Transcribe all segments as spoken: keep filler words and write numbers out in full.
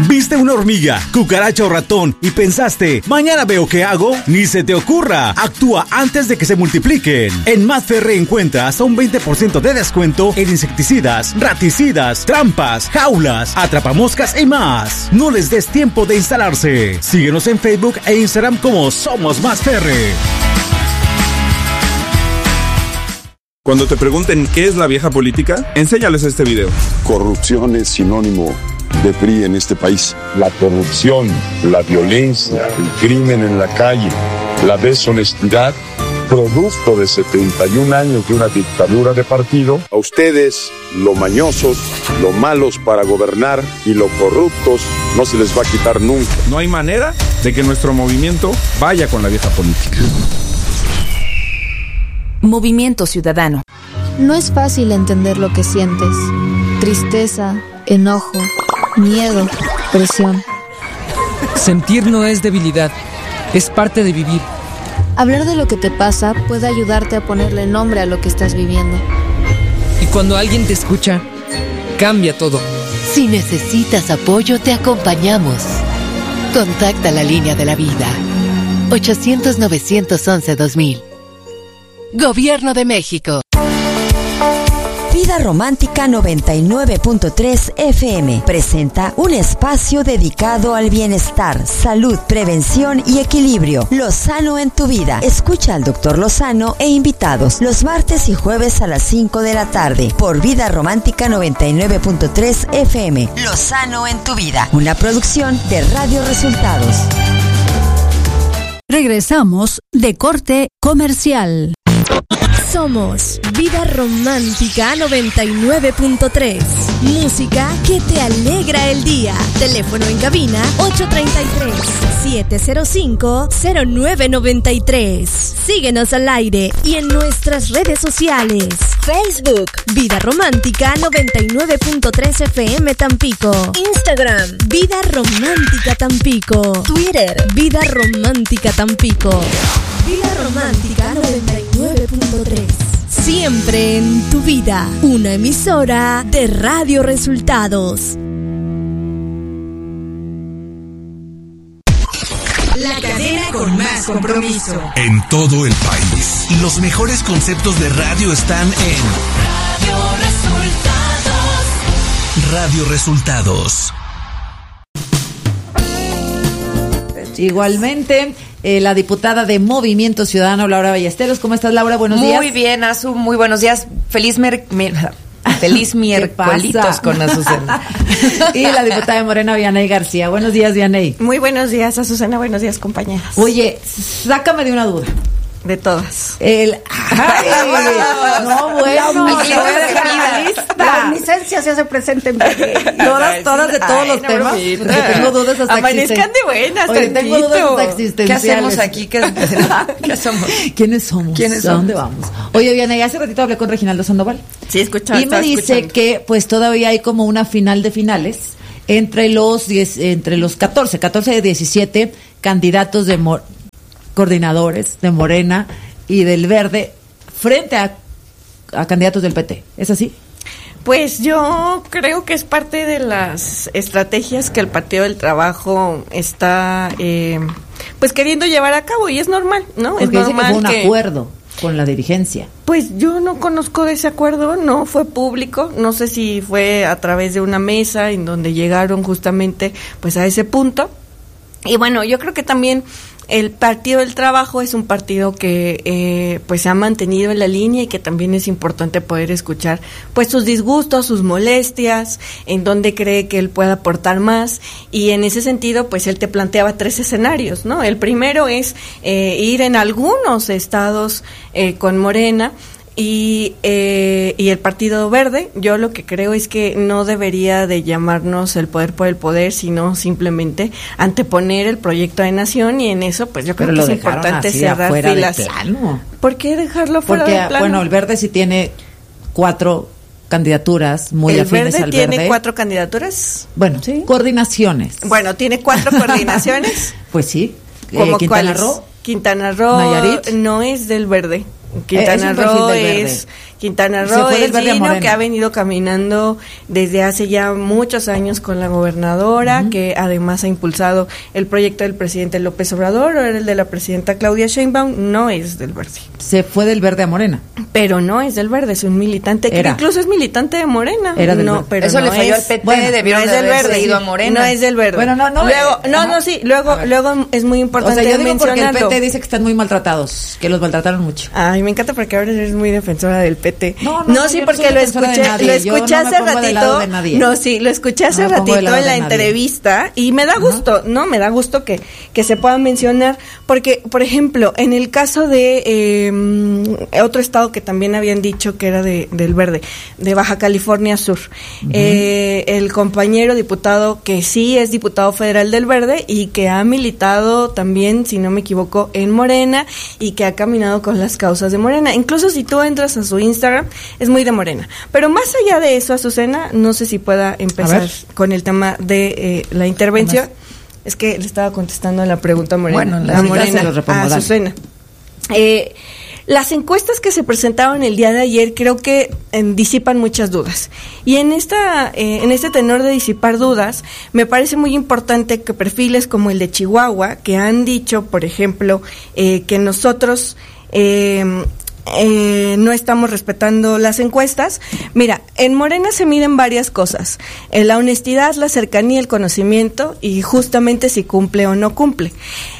¿Viste una hormiga, cucaracha o ratón y pensaste, mañana veo qué hago? Ni se te ocurra. Actúa antes de que se multipliquen. En Más Ferre encuentra hasta un veinte por ciento de descuento en insecticidas, raticidas, trampas, jaulas, atrapamoscas y más. No les des tiempo de instalarse. Síguenos en Facebook e Instagram como Somos Más Ferre. Cuando te pregunten qué es la vieja política, enséñales este video. Corrupción es sinónimo de P R I en este país. La corrupción, la violencia, el crimen en la calle, la deshonestidad, producto de setenta y un años de una dictadura de partido. A ustedes, lo mañosos, lo malos para gobernar y lo corruptos, no se les va a quitar nunca. No hay manera de que nuestro movimiento vaya con la vieja política. Movimiento Ciudadano. No es fácil entender lo que sientes. Tristeza, enojo, miedo, presión. Sentir no es debilidad, es parte de vivir. Hablar de lo que te pasa puede ayudarte a ponerle nombre a lo que estás viviendo. Y cuando alguien te escucha, cambia todo. Si necesitas apoyo, te acompañamos. Contacta la línea de la vida. ochocientos, novecientos once, dos mil. Gobierno de México. Vida Romántica noventa y nueve punto tres F M presenta un espacio dedicado al bienestar, salud, prevención y equilibrio. Lozano en tu vida. Escucha al doctor Lozano e invitados los martes y jueves a las cinco de la tarde por Vida Romántica noventa y nueve punto tres F M. Lozano en tu vida. Una producción de Radio Resultados. Regresamos de corte comercial. Somos Vida Romántica noventa y nueve punto tres. Música que te alegra el día. Teléfono en cabina ocho tres tres, siete cero cinco, cero nueve nueve tres. Síguenos al aire y en nuestras redes sociales. Facebook Vida Romántica noventa y nueve punto tres F M Tampico. Instagram Vida Romántica Tampico. Twitter Vida Romántica Tampico. Vida Romántica noventa y nueve punto tres. Siempre en tu vida. Una emisora de Radio Resultados. La cadena con más compromiso. En todo el país. Los mejores conceptos de radio están en Radio Resultados. Radio Resultados. Igualmente, eh, la diputada de Movimiento Ciudadano, Laura Ballesteros. ¿Cómo estás, Laura? Buenos muy días. Muy bien, Azu, muy buenos días. Feliz mer... mer... Feliz miércolitos con Azucena. Y la diputada de Morena, Vianey García. Buenos días, Vianey. Muy buenos días, Azucena. Buenos días, compañeras. Oye, sácame de una duda. De todas. El... Ay, no, bueno. La licencia se hace presente en Todas, todas de todos Ay, los no, temas. Porque tengo dudas hasta Amanezcan de buenas. Oye, tengo dudas hasta existenciales. ¿Qué hacemos aquí? ¿Qué, ¿Qué somos? ¿Quiénes somos? ¿Quiénes ¿A dónde vamos? Oye, Vianey, hace ratito hablé con Reginaldo Sandoval. Sí, escuchaba. Y me dice escuchando. que pues todavía hay como una final de finales entre los diez, entre los catorce, catorce de diecisiete candidatos de Mor- coordinadores de Morena y del Verde frente a, a candidatos del P T. ¿Es así? Pues yo creo que es parte de las estrategias que el Partido del Trabajo está eh, pues queriendo llevar a cabo y es normal, ¿no? Porque es dice normal que fue un que, acuerdo con la dirigencia. Pues yo no conozco de ese acuerdo, no fue público, no sé si fue a través de una mesa en donde llegaron justamente pues a ese punto. Y bueno, yo creo que también el Partido del Trabajo es un partido que eh, pues se ha mantenido en la línea y que también es importante poder escuchar pues sus disgustos, sus molestias, en donde cree que él puede aportar más, y en ese sentido pues él te planteaba tres escenarios, ¿no? El primero es eh, ir en algunos estados eh, con Morena y eh, y el Partido Verde. Yo lo que creo es que no debería de llamarnos el poder por el poder, sino simplemente anteponer el proyecto de nación, y en eso pues yo creo Pero que es importante cerrar filas. De plano. ¿Por qué dejarlo fuera Porque, de plano? bueno, el Verde sí tiene cuatro candidaturas muy ¿El afines Verde al tiene Verde. cuatro candidaturas? Bueno, ¿sí? Coordinaciones. Bueno, tiene cuatro coordinaciones. Pues sí. ¿Cómo eh, Quintana cuáles? Roo. Quintana Roo Nayarit. no es del Verde. Quintana Es un perfil Roo del Verde. es Quintana Se fue Roo del es Verde a Gino, Morena. que ha venido caminando desde hace ya muchos años con la gobernadora, uh-huh. que además ha impulsado el proyecto del presidente López Obrador, o era el de la presidenta Claudia Sheinbaum. No es del Verde. Se fue del Verde a Morena. Pero no es del Verde, es un militante que Era. incluso es militante de Morena. Era del no, Verde. pero Eso no le falló es, al P T, bueno, debieron no de es del haberse Verde, ido a Morena. No es del Verde. Bueno, no, no. Luego, eh, no, ajá. no, sí, luego, luego es muy importante O sea, yo digo porque el mencionarlo. P T dice que están muy maltratados, que los maltrataron mucho. Ay, me encanta porque ahora eres muy defensora del P T. No, no, no, no, sí, yo porque no soy lo defensora de escuché, nadie. lo Yo escuché no me hace pongo del lado de ratito. nadie. No, sí, lo escuché hace No me pongo ratito del lado en la de nadie. entrevista y me da gusto, Ajá. ¿no? Me da gusto que, que se puedan mencionar porque, por ejemplo, en el caso de eh, otro estado que también habían dicho que era de, del Verde, de Baja California Sur, uh-huh. eh, el compañero diputado que sí es diputado federal del Verde y que ha militado también, si no me equivoco, en Morena y que ha caminado con las causas de Morena. Incluso si tú entras a su Instagram, es muy de Morena. Pero más allá de eso, Azucena, no sé si pueda empezar con el tema de eh, la intervención. Es que le estaba contestando a la pregunta Morena. Bueno, la a Morena, se los repongo, a dale. Azucena. Eh, las encuestas que se presentaron el día de ayer creo que eh, disipan muchas dudas. Y en esta eh, en este tenor de disipar dudas, me parece muy importante que perfiles como el de Chihuahua, que han dicho, por ejemplo, eh, que nosotros eh, eh, no estamos respetando las encuestas. Mira, en Morena se miden varias cosas: eh, la honestidad, la cercanía, el conocimiento y justamente si cumple o no cumple.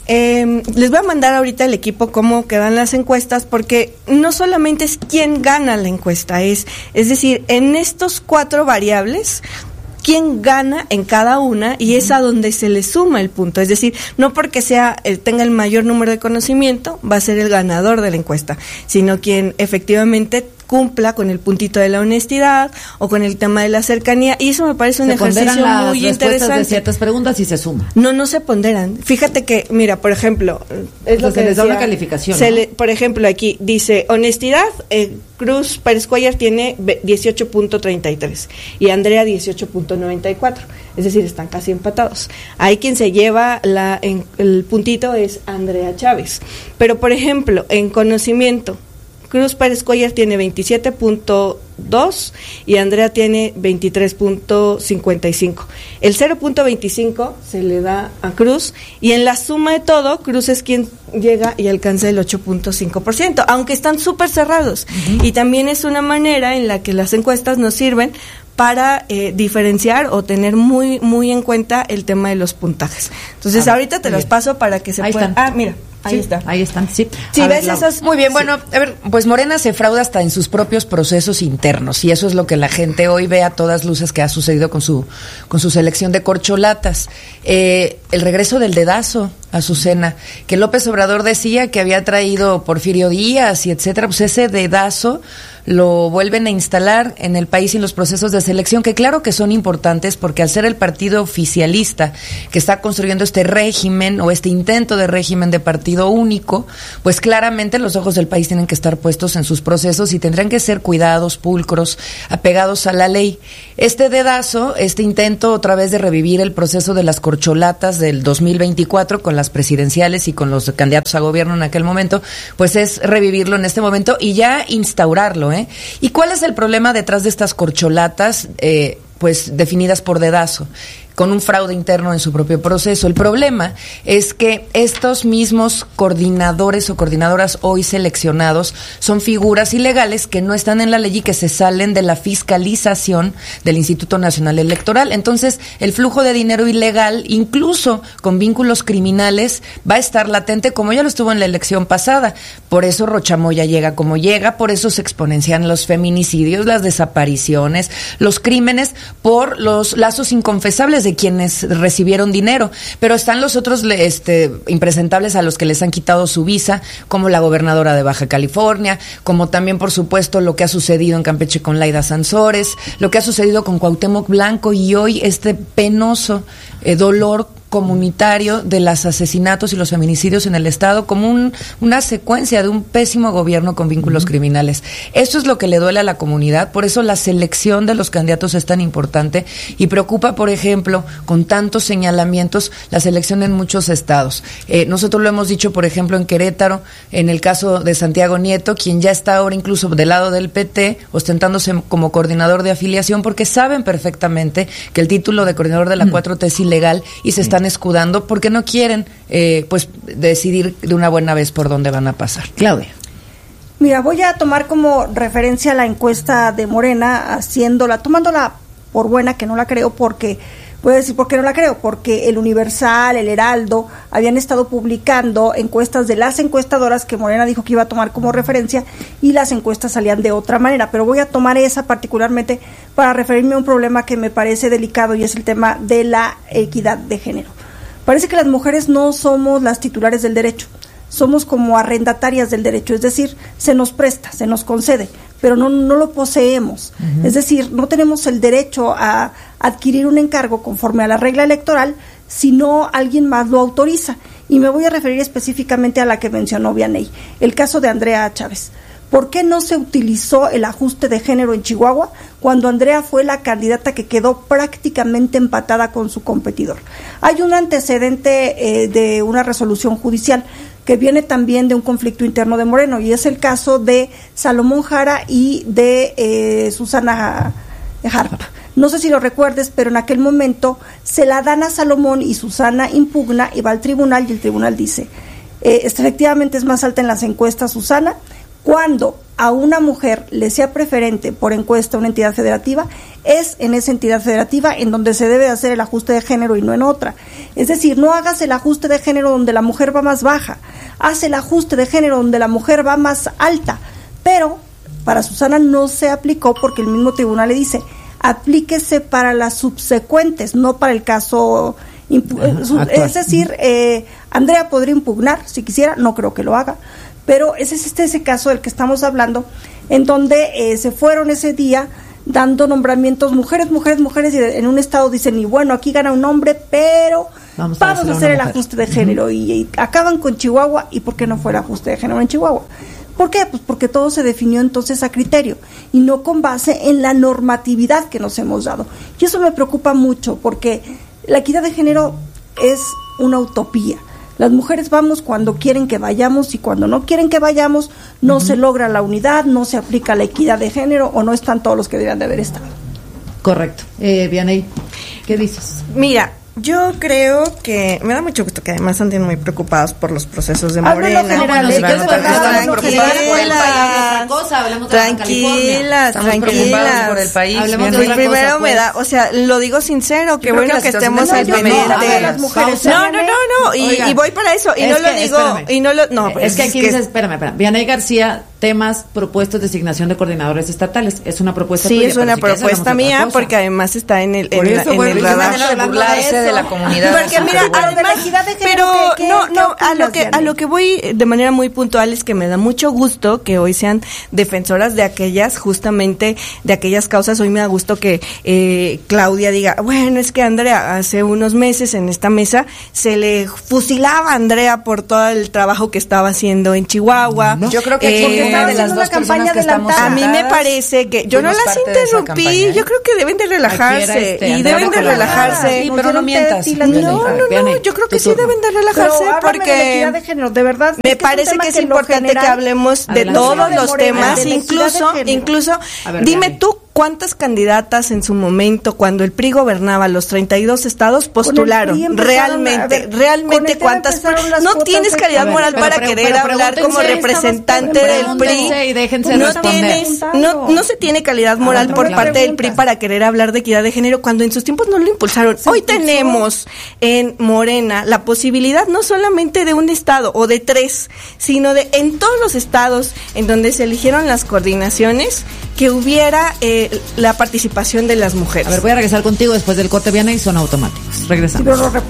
Eh, les voy a mandar ahorita al equipo cómo quedan las encuestas, porque no solamente es quién gana la encuesta, es, es decir, en estos cuatro variables, quién gana en cada una, y es a donde se le suma el punto. Es decir, no porque sea el, tenga el mayor número de conocimiento va a ser el ganador de la encuesta, sino quien efectivamente cumpla con el puntito de la honestidad o con el tema de la cercanía, y eso me parece un se ejercicio las muy respuestas interesante. De ciertas preguntas y se suma. No, no se ponderan. Fíjate que, mira, por ejemplo, es o lo sea, que se les da decía, una calificación, se ¿no? le, por ejemplo, aquí dice honestidad, eh, Cruz Pérez Cuellar tiene dieciocho punto treinta y tres y Andrea dieciocho punto noventa y cuatro, es decir, están casi empatados. Ahí quien se lleva la en, el puntito es Andrea Chávez. Pero, por ejemplo, en conocimiento, Cruz Pérez Cuellar tiene veintisiete punto dos y Andrea tiene veintitrés punto cincuenta y cinco. El cero punto veinticinco se le da a Cruz, y en la suma de todo, Cruz es quien llega y alcanza el ocho punto cinco por ciento, aunque están súper cerrados. Uh-huh. Y también es una manera en la que las encuestas nos sirven para eh, diferenciar o tener muy muy en cuenta el tema de los puntajes. Entonces, ver, ahorita te los bien. paso para que se ahí puedan... Están. Ah, mira. Ahí sí, está. Ahí están, sí. Sí, a ves ver, esas. Muy bien, sí. bueno, a ver, pues Morena se frauda hasta en sus propios procesos internos, y eso es lo que la gente hoy ve a todas luces que ha sucedido con su con su selección de corcholatas. Eh, el regreso del dedazo, Azucena, que López Obrador decía que había traído Porfirio Díaz y etcétera, pues ese dedazo lo vuelven a instalar en el país y en los procesos de selección, que claro que son importantes, porque al ser el partido oficialista que está construyendo este régimen o este intento de régimen de partido único, pues claramente los ojos del país tienen que estar puestos en sus procesos y tendrán que ser cuidados, pulcros, apegados a la ley. Este dedazo, este intento otra vez de revivir el proceso de las corcholatas del dos mil veinticuatro con las presidenciales y con los candidatos a gobierno en aquel momento, pues es revivirlo en este momento y ya instaurarlo, ¿eh? ¿Y cuál es el problema detrás de estas corcholatas, eh, pues definidas por dedazo, con un fraude interno en su propio proceso? El problema es que estos mismos coordinadores o coordinadoras hoy seleccionados son figuras ilegales que no están en la ley y que se salen de la fiscalización del Instituto Nacional Electoral. Entonces, el flujo de dinero ilegal, incluso con vínculos criminales, va a estar latente, como ya lo estuvo en la elección pasada. Por eso Rochamoya llega como llega, por eso se exponencian los feminicidios, las desapariciones, los crímenes, por los lazos inconfesables de quienes recibieron dinero. Pero están los otros este, impresentables a los que les han quitado su visa, como la gobernadora de Baja California, como también, por supuesto, lo que ha sucedido en Campeche con Laida Sansores, lo que ha sucedido con Cuauhtémoc Blanco, y hoy este penoso eh, dolor comunitario de los asesinatos y los feminicidios en el Estado como un, una secuencia de un pésimo gobierno con vínculos uh-huh. criminales. Eso es lo que le duele a la comunidad, por eso la selección de los candidatos es tan importante y preocupa, por ejemplo, con tantos señalamientos, la selección en muchos estados. Eh, nosotros lo hemos dicho, por ejemplo, en Querétaro, en el caso de Santiago Nieto, quien ya está ahora incluso del lado del P T, ostentándose como coordinador de afiliación, porque saben perfectamente que el título de coordinador de la uh-huh. cuatro T es ilegal y se está están escudando porque no quieren eh, pues decidir de una buena vez por dónde van a pasar. Claudia. Mira, voy a tomar como referencia la encuesta de Morena, haciéndola, tomándola por buena, que no la creo, porque voy a decir por qué no la creo, porque el Universal, el Heraldo, habían estado publicando encuestas de las encuestadoras que Morena dijo que iba a tomar como referencia y las encuestas salían de otra manera, pero voy a tomar esa particularmente para referirme a un problema que me parece delicado y es el tema de la equidad de género. Parece que las mujeres no somos las titulares del derecho, somos como arrendatarias del derecho, es decir, se nos presta, se nos concede, pero no, no lo poseemos. Uh-huh. Es decir, no tenemos el derecho a adquirir un encargo conforme a la regla electoral, sino alguien más lo autoriza. Y me voy a referir específicamente a la que mencionó Vianey, el caso de Andrea Chávez. ¿Por qué no se utilizó el ajuste de género en Chihuahua cuando Andrea fue la candidata que quedó prácticamente empatada con su competidor? Hay un antecedente eh, de una resolución judicial que viene también de un conflicto interno de Moreno, y es el caso de Salomón Jara y de eh, Susana Harp. No sé si lo recuerdes, pero en aquel momento se la dan a Salomón y Susana impugna y va al tribunal y el tribunal dice, eh, efectivamente es más alta en las encuestas Susana. Cuando a una mujer le sea preferente por encuesta una entidad federativa, es en esa entidad federativa en donde se debe hacer el ajuste de género y no en otra. Es decir, no hagas el ajuste de género donde la mujer va más baja, haz el ajuste de género donde la mujer va más alta. Pero para Susana no se aplicó porque el mismo tribunal le dice, aplíquese para las subsecuentes, no para el caso. Impu- Ajá, es decir, eh, Andrea podría impugnar si quisiera, no creo que lo haga. Pero ese es este ese caso del que estamos hablando, en donde eh, se fueron ese día dando nombramientos mujeres, mujeres, mujeres, y en un estado dicen, y bueno, aquí gana un hombre, pero vamos a, vamos a hacer el ajuste de género, uh-huh. y, y acaban con Chihuahua, ¿y por qué no fue el ajuste de género en Chihuahua? ¿Por qué? Pues porque todo se definió entonces a criterio, y no con base en la normatividad que nos hemos dado. Y eso me preocupa mucho, porque la equidad de género es una utopía. Las mujeres vamos cuando quieren que vayamos y cuando no quieren que vayamos no uh-huh. se logra la unidad, no se aplica la equidad de género o no están todos los que debían de haber estado. Correcto. Eh, Vianey, ¿qué dices? Mira, yo creo que me da mucho gusto que además anden muy preocupados por los procesos de Morena. Tranquilas, tranquilas por el país. Primero me da, o sea, lo digo sincero, que bueno que estemos al pendiente. No, no, no, no, y voy para eso y no lo digo y no lo no, es que aquí dice, espérame, espérame. Vianey García, temas propuestos de designación de coordinadores estatales, es una propuesta tuya. Sí, es una propuesta mía porque además está en el en el radar de la comunidad. Porque mira, además, pero no, no, a lo que a lo que voy de manera muy puntual es que me da mucho gusto que hoy sean defensoras de aquellas, justamente de aquellas causas. Hoy me da gusto que eh, Claudia diga, bueno, es que Andrea hace unos meses en esta mesa se le fusilaba a Andrea por todo el trabajo que estaba haciendo en Chihuahua. No. Yo creo que aquí eh, una de las dos personas que estamos a mí me parece que yo no las interrumpí. Yo creo que deben de relajarse este, y deben de relajarse. Sí, pero no mientas. No, no, no, yo creo que sí deben de relajarse porque de, de género, de verdad, me es que parece es que es que importante general, que hablemos de todos los Morena, temas, incluso, incluso, ver, dime Dani. Tú cuántas candidatas en su momento, cuando el P R I gobernaba los treinta y dos estados, postularon realmente, ver, realmente cuántas, no tienes calidad ver, moral pero, para pero, querer pero, hablar como representante del P R I, y no tienes, no, no se tiene calidad moral por parte del P R I para querer hablar de equidad de género cuando en sus tiempos no lo impulsaron. Hoy tenemos en Morena la posibilidad no solamente de un estado o de tres, sino de en todos los estados en donde se eligieron las coordinaciones que hubiera eh, la participación de las mujeres. A ver, voy a regresar contigo después del corte, Vianey, y son automáticos. Regresamos.